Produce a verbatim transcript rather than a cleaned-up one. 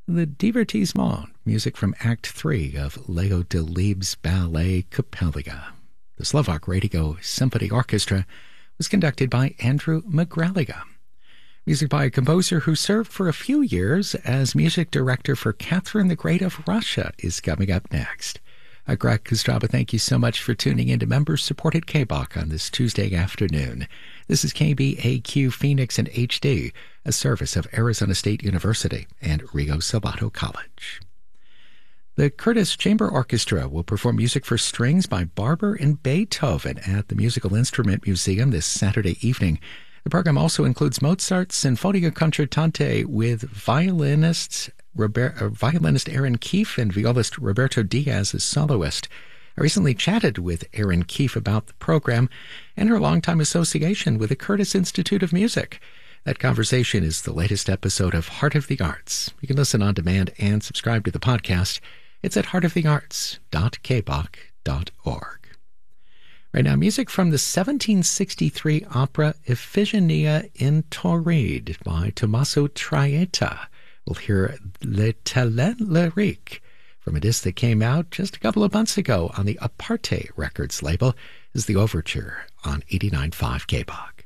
The Divertissement, music from Act three of Leo Delibes' ballet Coppelia. The Slovak Radio Symphony Orchestra was conducted by Andrew Megreliga. Music by a composer who served for a few years as music director for Catherine the Great of Russia is coming up next. Uh, Greg Kostraba, thank you so much for tuning in to members-supported K B O C on this Tuesday afternoon. This is K B A Q Phoenix in H D, a service of Arizona State University and Rio Salado College. The Curtis Chamber Orchestra will perform music for strings by Barber and Beethoven at the Musical Instrument Museum this Saturday evening. The program also includes Mozart's Sinfonia Concertante with violinists Robert, uh, violinist Aaron Keefe and violist Roberto Diaz as soloist. I recently chatted with Aaron Keefe about the program and her longtime association with the Curtis Institute of Music. That conversation is the latest episode of Heart of the Arts. You can listen on demand and subscribe to the podcast. It's at heart of the arts dot k b o c dot org. Right now, music from the seventeen sixty-three opera Iphigenia in Tauride by Tommaso Traetta. We'll hear Le Talent Lyrique from a disc that came out just a couple of months ago on the Aparte Records label as the overture on eighty-nine point five K B O C.